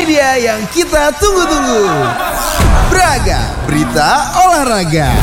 Ini dia yang kita tunggu-tunggu. Braga, berita olahraga.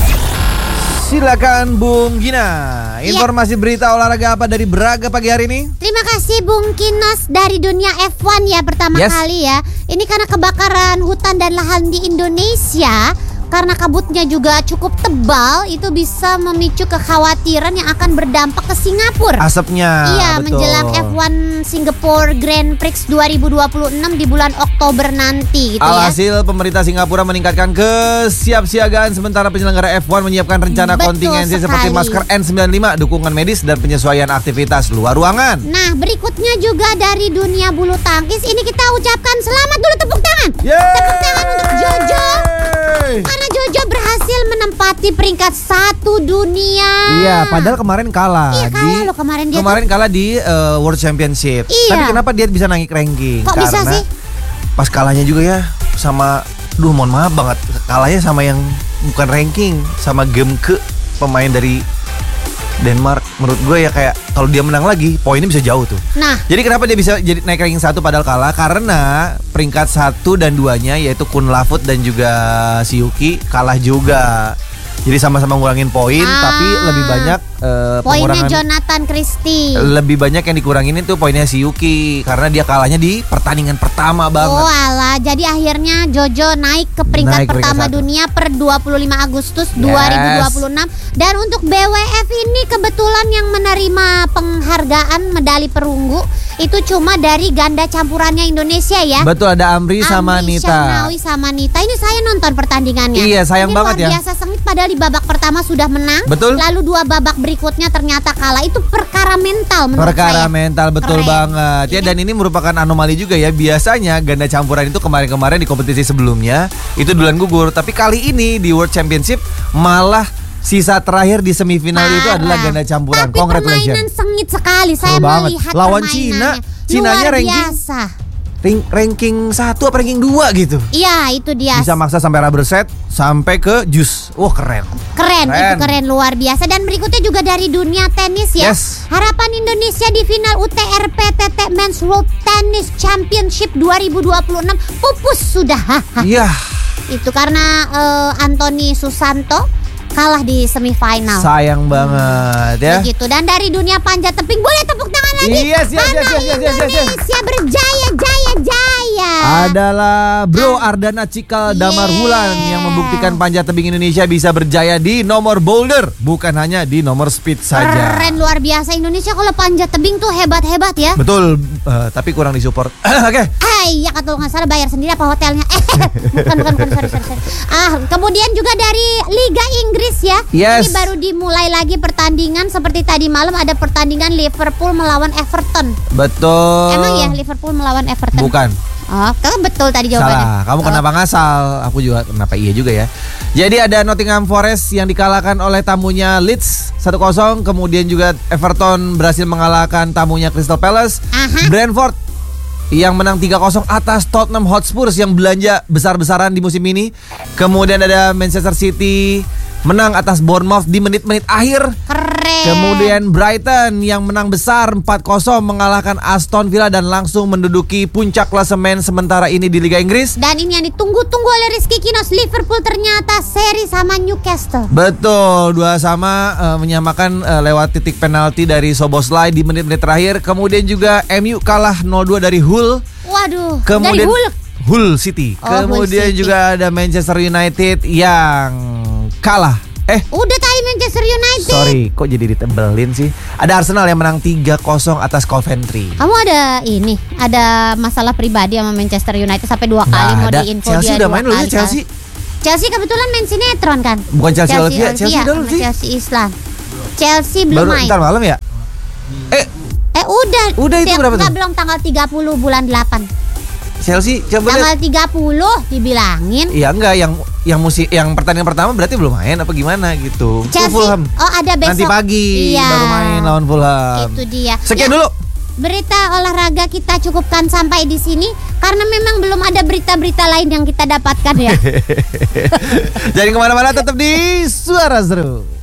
Silakan Bung Gina. Informasi berita olahraga apa dari Braga pagi hari ini? Terima kasih Bung Kinos dari dunia F1 ya pertama kali ya. Ini karena kebakaran hutan dan lahan di Indonesia. Karena kabutnya juga cukup tebal, itu bisa memicu kekhawatiran yang akan berdampak ke Singapura. Asapnya. Iya, betul. menjelang F1 Singapore Grand Prix 2026 di bulan Oktober nanti gitu Alhasil pemerintah Singapura meningkatkan kesiapsiagaan sementara penyelenggara F1 menyiapkan rencana Betul kontingensi sekali. seperti masker N95, dukungan medis dan penyesuaian aktivitas luar ruangan. Nah, berikutnya juga dari dunia bulu tangkis. Ini kita ucapkan selamat dulu, tepuk tangan. Yeay! Tepuk tangan untuk Jojo. Karena Jojo berhasil menempati peringkat 1 dunia. Iya, padahal kemarin kalah. Iya, kalah loh kemarin dia. Kalah di World Championship. Iya. Tapi kenapa dia bisa naik ranking? Kok bisa sih? Pas kalahnya juga ya sama, mohon maaf banget, kalahnya sama yang bukan ranking, sama Gemke, pemain dari Denmark. Menurut gue ya kayak kalau dia menang lagi poinnya bisa jauh tuh. Nah, Jadi kenapa dia bisa jadi naik ranking 1 padahal kalah? Karena peringkat 1 dan 2-nya yaitu Kun Lafut dan juga si Yuki kalah juga. Jadi sama-sama ngurangin poin, tapi lebih banyak poinnya pengurangan. Jonathan Christie. Lebih banyak yang dikurangin itu poinnya si Yuki karena dia kalahnya di pertandingan pertama banget. Oh alah, jadi akhirnya Jojo naik ke peringkat pertama 1. dunia per 25 Agustus 2026. Dan untuk BWF ini kebetulan yang menerima penghargaan medali perunggu itu cuma dari ganda campurannya Indonesia ya. Betul, ada Amri sama Amri Nita. Syahnawi sama Nita. Ini saya nonton pertandingannya. Iya, sayang ini banget ya. luar biasa sengit padahal di babak pertama sudah menang. Betul. Lalu 2 babak berikutnya ternyata kalah. Itu perkara mental menurut saya. Mental, betul Keren. banget ya. Dan ini merupakan anomali juga ya. Biasanya ganda campuran itu kemarin-kemarin di kompetisi sebelumnya itu duluan gugur, tapi kali ini di World Championship malah sisa terakhir di semifinal itu adalah ganda campuran. Tapi Congratulations. permainan sengit sekali. Saya Seru banget. melihat Lawan permainannya. Cinanya luar ranking biasa. ranking 1 apa ranking 2 gitu. Iya, itu dia. Bisa maksa sampai rubber set sampai ke jus. Wah, keren. Itu keren luar biasa. Dan berikutnya juga dari dunia tenis ya. Yes. Harapan Indonesia di final UTRPTT Men's World Tennis Championship 2026 pupus sudah. Iya. Itu karena Anthony Susanto kalah di semifinal. Sayang banget ya. Begitu. Dan dari dunia panjat tebing, boleh tepuk tangan lagi. Yes. Indonesia berjaya. Adalah Bro Ardana Cikal Damar Wulan yang membuktikan panjat tebing Indonesia bisa berjaya di nomor boulder, bukan hanya di nomor speed saja. Keren luar biasa. Indonesia kalau panjat tebing tuh hebat-hebat ya. Betul, tapi kurang disupport. Oke. Iya, kalau nggak salah bayar sendiri apa hotelnya? Bukan, sorry. Kemudian juga dari Liga Inggris ya. Yes. Ini baru dimulai lagi pertandingan. Seperti tadi malam ada pertandingan Liverpool melawan Everton. Betul. Emang ya Liverpool melawan Everton? Bukan. Oh, betul tadi jawabannya. Salah, kamu kenapa ngasal? Aku juga kenapa iya juga ya. Jadi ada Nottingham Forest yang dikalahkan oleh tamunya Leeds 1-0. Kemudian juga Everton berhasil mengalahkan tamunya Crystal Palace. Brentford yang menang 3-0 atas Tottenham Hotspur yang belanja besar-besaran di musim ini. Kemudian ada Manchester City menang atas Bournemouth di menit-menit akhir. Keren. Kemudian Brighton yang menang besar 4-0 mengalahkan Aston Villa dan langsung menduduki puncak klasemen sementara ini di Liga Inggris. Dan ini yang ditunggu-tunggu oleh Rizky Kinos, Liverpool ternyata seri sama Newcastle. Betul, 2-2 menyamakan lewat titik penalti dari Szoboszlai di menit-menit terakhir. Kemudian juga MU kalah 0-2 dari Hull. Waduh, Kemudian dari Hull City. Kemudian Hull City. juga ada Manchester United yang kalah. Udah tadi Manchester United. Sorry, kok jadi ditebelin sih? Ada Arsenal yang menang 3-0 atas Coventry. Kamu ada masalah pribadi sama Manchester United sampai 2 kali mau diinfo Chelsea dia udah 2 main loh ya, kali. Chelsea kebetulan main sinetron kan? Bukan Chelsea Olivia, Chelsea dulu sama sih. Chelsea Islam. Chelsea belum Baru main. ntar malam ya? Udah itu berapa tuh? Belum tanggal 30 bulan 8. Chelsea coba Tanggal 30 dibilangin. Iya enggak yang pertandingan pertama berarti belum main apa gimana gitu. Chelsea. Fulham. Oh, ada besok. Nanti pagi baru main lawan Fulham. Itu dia. Sekian dulu. Berita olahraga kita cukupkan sampai di sini karena memang belum ada berita-berita lain yang kita dapatkan ya. Jadi kemana-mana tetap di Suara Seru.